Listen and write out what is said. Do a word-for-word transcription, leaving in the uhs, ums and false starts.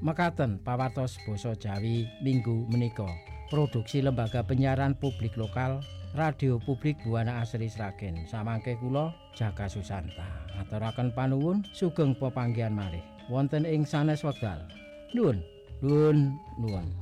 Mekaten pawartos basa Jawi minggu menika. Produksi Lembaga Penyiaran Publik Lokal Radio Publik Buana Asri Sragen. Samangke kula Jaka Susanta aturaken panuwun sugeng pepanggihan malih wonten ing sanes wekdal. Nuwun, nuwun, nuwun.